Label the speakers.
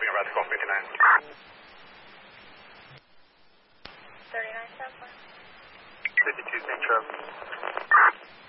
Speaker 1: Copy, about to call 59.
Speaker 2: 39 Southwest.
Speaker 1: 52 St. Charles.